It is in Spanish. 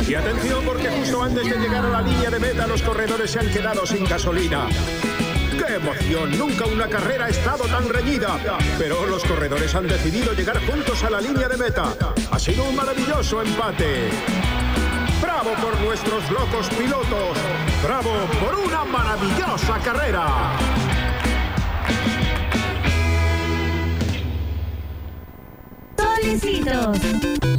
Y atención, porque justo antes de llegar a la línea de meta, los corredores se han quedado sin gasolina. ¡Qué emoción! Nunca una carrera ha estado tan reñida. Pero los corredores han decidido llegar juntos a la línea de meta. Ha sido un maravilloso empate. ¡Bravo por nuestros locos pilotos! ¡Bravo por una maravillosa carrera! ¡Solicito!